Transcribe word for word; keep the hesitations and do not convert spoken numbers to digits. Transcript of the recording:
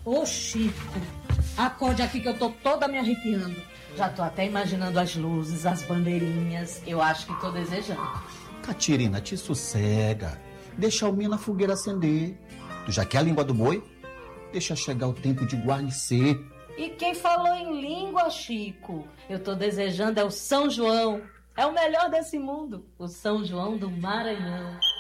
Ô, Chico, acorde aqui que eu tô toda me arrepiando. Já tô até imaginando as luzes, as bandeirinhas. Eu acho que tô desejando. Catirina, te sossega. Deixa a alminha na fogueira acender. Tu já quer a língua do boi? Deixa chegar o tempo de guarnecer. E quem falou em língua, Chico? Eu tô desejando é o São João. É o melhor desse mundo. O São João do Maranhão.